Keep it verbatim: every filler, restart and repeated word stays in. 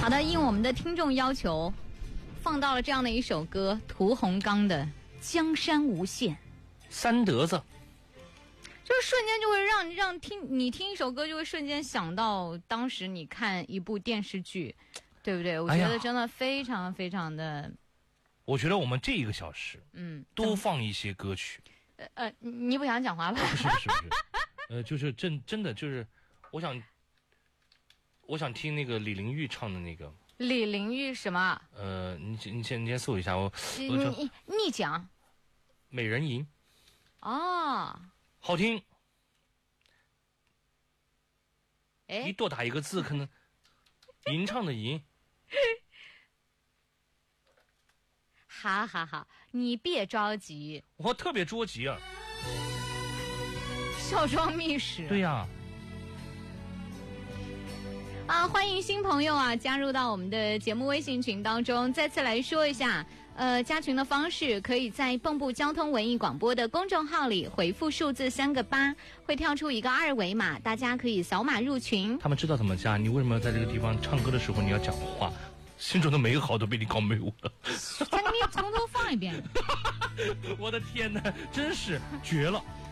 好的，应我们的听众要求，放到了这样的一首歌，屠洪刚的《江山无限》。 三德子， 就是瞬间就会让让听你听一首歌，就会瞬间想到当时你看一部电视剧，对不对？我觉得真的非常非常的。哎、 我觉得我们这一个小时， 嗯， 多放一些歌曲。 呃呃，你不想讲话吧？ 不是不是不是，呃，就是真真的就是，我想，我想听那个李玲玉唱的那个。 李玲玉什么？ 呃，你你先你先搜一下我。 你你你讲。 美人吟。 哦。 好听。 哎。 你多打一个字，可能吟唱的吟。 好好好，你别着急。 我特别着急啊。 少装密室。 对呀、啊。 啊，欢迎新朋友啊加入到我们的节目微信群当中。再次来说一下，呃，加群的方式可以在蚌埠交通文艺广播的公众号里回复数字三个八，会跳出一个二维码，大家可以扫码入群。 他们知道怎么加，你为什么要在这个地方唱歌的时候你要讲话？心中的美好都被你搞没有了。 再给你从头放一遍。 我的天哪，真是绝了！